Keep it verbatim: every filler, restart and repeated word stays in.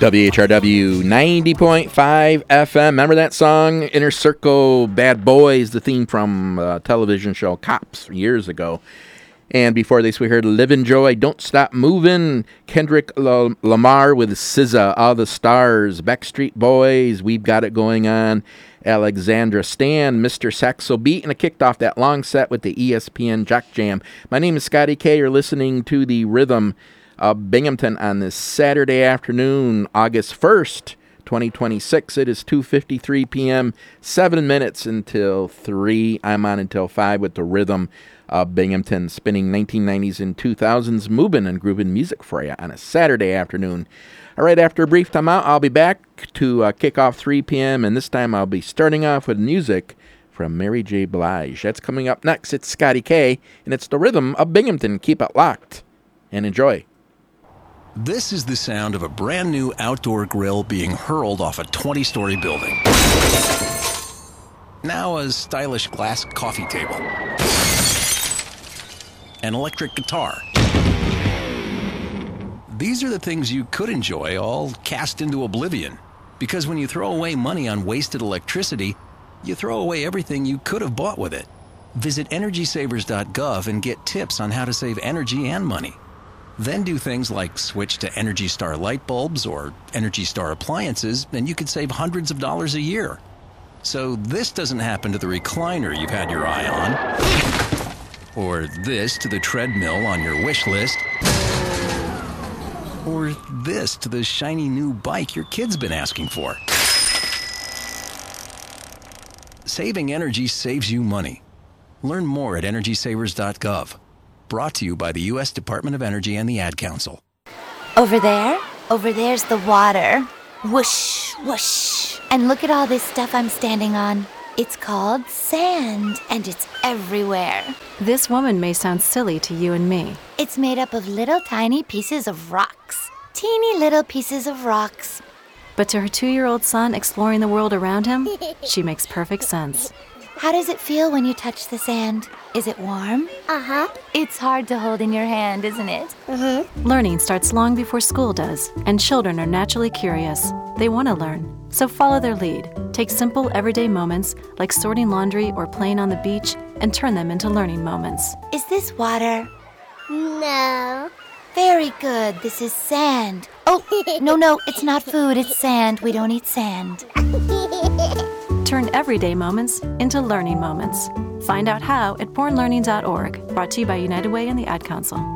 W H R W ninety point five F M. Remember that song, Inner Circle, Bad Boys, the theme from a television show Cops years ago. And before this, we heard Livin' Joy, Don't Stop Movin', Kendrick L- Lamar with S Z A, All the Stars, Backstreet Boys, We've Got It Going On, Alexandra Stan, Mister Saxo Beat, and I kicked off that long set with the E S P N Jock Jam. My name is Scotty K. You're listening to the Rhythm of Binghamton on this Saturday afternoon, August first, twenty twenty-six. It is two fifty-three p.m., seven minutes until three. I'm on until five with the Rhythm of Binghamton, spinning nineteen nineties and two thousands, moving and grooving music for you on a Saturday afternoon. All right, after a brief time out, I'll be back to uh, kick off three p.m., and this time I'll be starting off with music from Mary J. Blige. That's coming up next. It's Scotty K, and it's the Rhythm of Binghamton. Keep it locked and enjoy. This is the sound of a brand new outdoor grill being hurled off a twenty-story building. Now a stylish glass coffee table. An electric guitar. These are the things you could enjoy, all cast into oblivion. Because when you throw away money on wasted electricity, you throw away everything you could have bought with it. Visit energy savers dot gov and get tips on how to save energy and money. Then do things like switch to Energy Star light bulbs or Energy Star appliances, and you could save hundreds of dollars a year. So this doesn't happen to the recliner you've had your eye on, or this to the treadmill on your wish list, or this to the shiny new bike your kid's been asking for. Saving energy saves you money. Learn more at energy savers dot gov. Brought to you by the U S Department of Energy and the Ad Council. Over there, over there's the water. Whoosh, whoosh. And look at all this stuff I'm standing on. It's called sand, and it's everywhere. This woman may sound silly to you and me. It's made up of little tiny pieces of rocks. Teeny little pieces of rocks. But to her two-year-old son exploring the world around him, she makes perfect sense. How does it feel when you touch the sand? Is it warm? Uh-huh. It's hard to hold in your hand, isn't it? Mm-hmm. Learning starts long before school does, and children are naturally curious. They want to learn, so follow their lead. Take simple, everyday moments, like sorting laundry or playing on the beach, and turn them into learning moments. Is this water? No. Very good. This is sand. Oh, no, no, it's not food. It's sand. We don't eat sand. Turn everyday moments into learning moments. Find out how at born learning dot org, brought to you by United Way and the Ad Council.